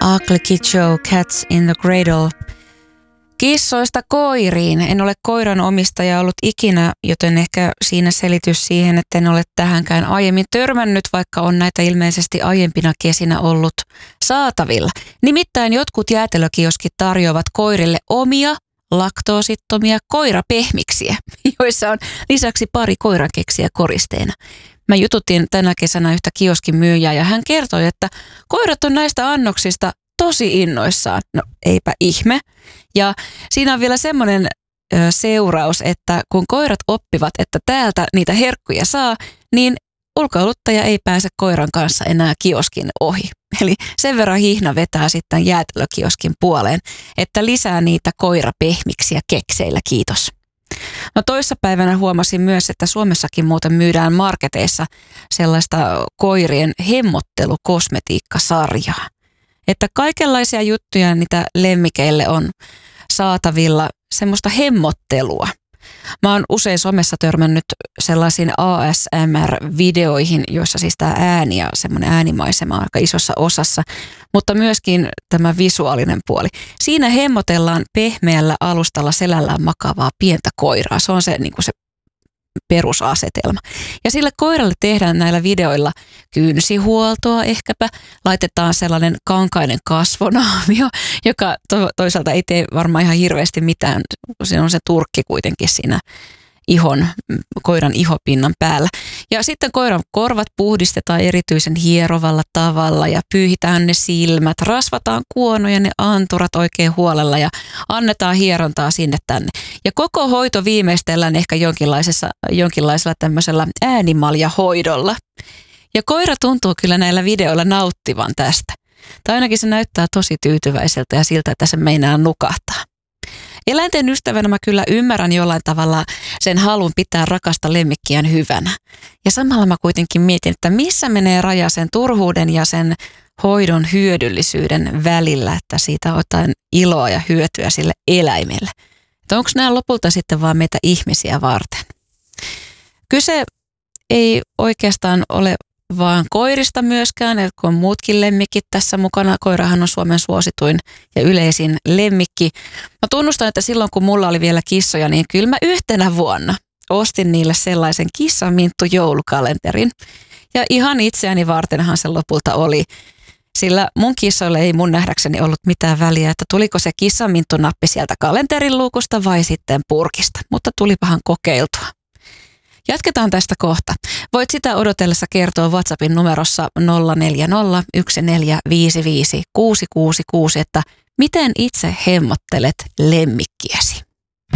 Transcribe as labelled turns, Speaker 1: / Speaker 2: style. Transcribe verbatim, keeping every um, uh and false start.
Speaker 1: Ugly Kid Joe, Cats in the Cradle. Kissoista koiriin. En ole koiran omistaja ollut ikinä, joten ehkä siinä selitys siihen, että en ole tähänkään aiemmin törmännyt, vaikka on näitä ilmeisesti aiempina kesinä ollut saatavilla. Nimittäin jotkut jäätelökioskit tarjoavat koirille omia laktoosittomia koirapehmiksiä, joissa on lisäksi pari koirankeksiä koristeena. Mä jututin tänä kesänä yhtä kioskin myyjää ja hän kertoi, että koirat on näistä annoksista tosi innoissaan. No eipä ihme. Ja siinä on vielä semmoinen ö, seuraus, että kun koirat oppivat, että täältä niitä herkkuja saa, niin ulkoiluttaja ei pääse koiran kanssa enää kioskin ohi. Eli sen verran hihna vetää sitten jäätelökioskin puoleen, että lisää niitä koirapehmiksiä kekseillä, kiitos. No toissapäivänä huomasin myös, että Suomessakin muuten myydään marketeissa sellaista koirien hemmottelukosmetiikkasarjaa. Että kaikenlaisia juttuja niitä lemmikeille on saatavilla, semmoista hemmottelua. Mä oon usein somessa törmännyt sellaisiin A S M R-videoihin, joissa siis tämä ääni ja semmoinen äänimaisema on aika isossa osassa, mutta myöskin tämä visuaalinen puoli. Siinä hemmotellaan pehmeällä alustalla selällään makaavaa pientä koiraa. Se on se, niin kuin se perusasetelma. Ja sille koiralle tehdään näillä videoilla kynsihuoltoa ehkäpä. Laitetaan sellainen kankainen kasvonaamio, joka to- toisaalta ei tee varmaan ihan hirveästi mitään. Se on se turkki kuitenkin siinä ihon, koiran ihopinnan päällä. Ja sitten koiran korvat puhdistetaan erityisen hierovalla tavalla ja pyyhitään ne silmät, rasvataan kuonoja ne anturat oikein huolella ja annetaan hierontaa sinne tänne. Ja koko hoito viimeistellään ehkä jonkinlaisessa, jonkinlaisella tämmöisellä äänimaljahoidolla. Ja koira tuntuu kyllä näillä videoilla nauttivan tästä. Tai ainakin se näyttää tosi tyytyväiseltä ja siltä, että se meinaa nukahtaa. Eläinten ystävänä mä kyllä ymmärrän jollain tavalla sen halun pitää rakasta lemmikkiään hyvänä. Ja samalla mä kuitenkin mietin, että missä menee raja sen turhuuden ja sen hoidon hyödyllisyyden välillä, että siitä on jotain iloa ja hyötyä sille eläimelle. Että onko nämä lopulta sitten vaan meitä ihmisiä varten? Kyse ei oikeastaan ole vaan koirista myöskään, että kun on muutkin lemmikit tässä mukana. Koirahan on Suomen suosituin ja yleisin lemmikki. Mä tunnustan, että silloin kun mulla oli vielä kissoja, niin kyllä mä yhtenä vuonna ostin niille sellaisen kissaminttu joulukalenterin. Ja ihan itseäni vartenhan se lopulta oli. Sillä mun kissoille ei mun nähdäkseni ollut mitään väliä, että tuliko se kissaminttunappi sieltä kalenterin luukusta vai sitten purkista. Mutta tulipahan kokeiltua. Jatketaan tästä kohta. Voit sitä odotellessa kertoa WhatsAppin numerossa nolla neljä nolla yksi neljä viisi viisi kuusi kuusi kuusi, että miten itse hemmottelet lemmikkiäsi.